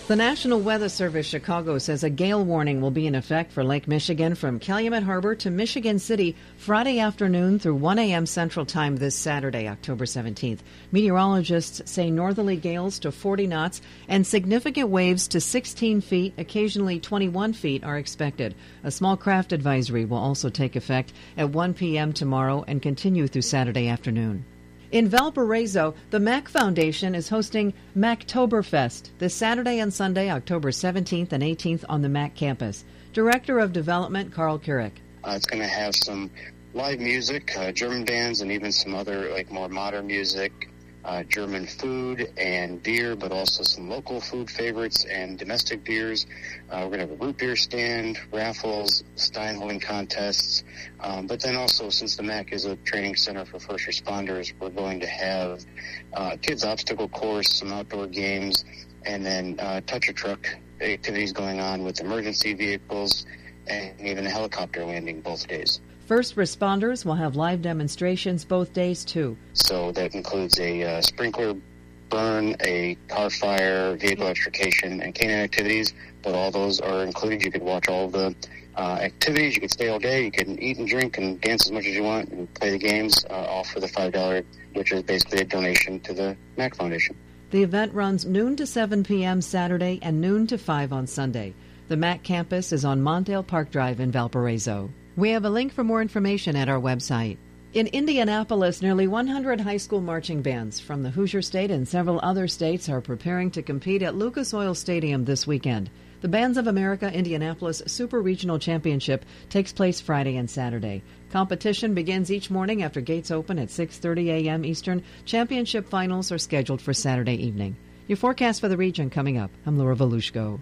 The National Weather Service Chicago says a gale warning will be in effect for Lake Michigan from Calumet Harbor to Michigan City Friday afternoon through 1 a.m. Central Time this Saturday, October 17th. Meteorologists say northerly gales to 40 knots and significant waves to 16 feet, occasionally 21 feet, are expected. A small craft advisory will also take effect at 1 p.m. tomorrow and continue through Saturday afternoon. In Valparaiso, the Mac Foundation is hosting Mactoberfest this Saturday and Sunday, October 17th and 18th on the Mac campus. Director of Development, Carl Keurig. It's going to have some live music, German bands, and even some other more modern music, German food and beer, but also some local food favorites and domestic beers. We're going to have a root beer stand, raffles, stein holding contests. But then also, since the MAC is a training center for first responders, we're going to have kids' obstacle course, some outdoor games, and then touch a truck activities going on with emergency vehicles and even a helicopter landing both days. First responders will have live demonstrations both days, too. So that includes a sprinkler burn, a car fire, vehicle extrication, and canine activities. But all those are included. You could watch all the activities. You could stay all day. You can eat and drink and dance as much as you want and play the games, all for the $5, which is basically a donation to the MAC Foundation. The event runs noon to 7 p.m. Saturday and noon to 5 on Sunday. The MAC campus is on Mondale Park Drive in Valparaiso. We have a link for more information at our website. In Indianapolis, nearly 100 high school marching bands from the Hoosier State and several other states are preparing to compete at Lucas Oil Stadium this weekend. The Bands of America Indianapolis Super Regional Championship takes place Friday and Saturday. Competition begins each morning after gates open at 6:30 a.m. Eastern. Championship finals are scheduled for Saturday evening. Your forecast for the region coming up. I'm Laura Volushko.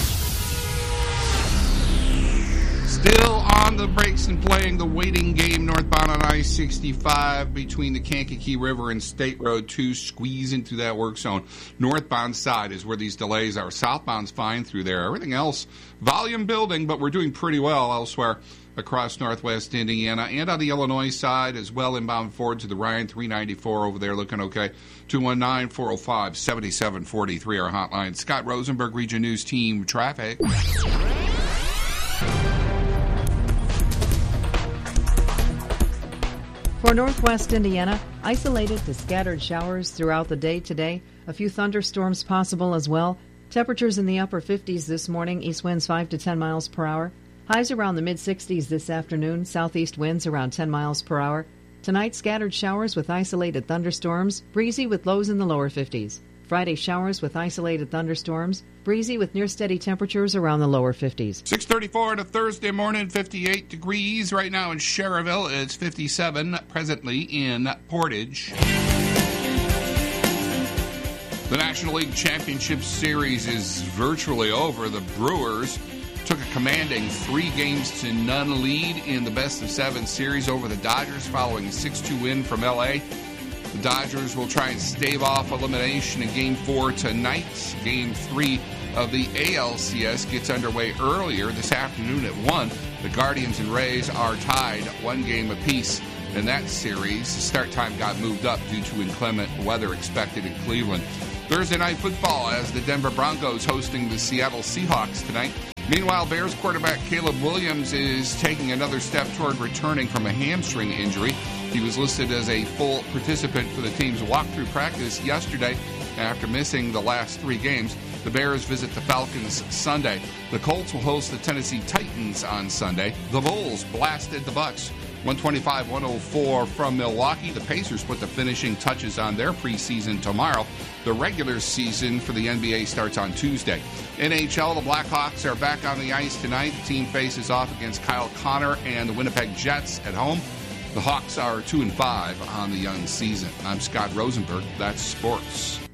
Still on the brakes and playing the waiting game northbound on I-65 between the Kankakee River and State Road 2. Squeeze into that work zone. Northbound side is where these delays are. Southbound's fine through there. Everything else, volume building, but we're doing pretty well elsewhere across northwest Indiana. And on the Illinois side as well, inbound forward to the Ryan 394 over there looking okay. 219-405-7743 our hotline. Scott Rosenberg, Region News Team Traffic. For northwest Indiana, isolated to scattered showers throughout the day today. A few thunderstorms possible as well. Temperatures in the upper 50s this morning. East winds 5 to 10 miles per hour. Highs around the mid-60s this afternoon. Southeast winds around 10 miles per hour. Tonight, scattered showers with isolated thunderstorms. Breezy with lows in the lower 50s. Friday, showers with isolated thunderstorms. Breezy with near-steady temperatures around the lower 50s. 6:34 on a Thursday morning, 58 degrees. Right now in Schererville, it's 57. Presently in Portage. The National League Championship Series is virtually over. The Brewers took a commanding 3-0 lead in the best-of-7 series over the Dodgers following a 6-2 win from L.A. The Dodgers will try and stave off elimination in Game 4 tonight. Game 3 of the ALCS gets underway earlier this afternoon at 1. The Guardians and Rays are tied 1 game apiece in that series. The start time got moved up due to inclement weather expected in Cleveland. Thursday night football as the Denver Broncos hosting the Seattle Seahawks tonight. Meanwhile, Bears quarterback Caleb Williams is taking another step toward returning from a hamstring injury. He was listed as a full participant for the team's walkthrough practice yesterday after missing the last 3 games. The Bears visit the Falcons Sunday. The Colts will host the Tennessee Titans on Sunday. The Bulls blasted the Bucks 125-104 from Milwaukee. The Pacers put the finishing touches on their preseason tomorrow. The regular season for the NBA starts on Tuesday. NHL, the Blackhawks are back on the ice tonight. The team faces off against Kyle Connor and the Winnipeg Jets at home. The Hawks are 2-5 on the young season. I'm Scott Rosenberg. That's sports.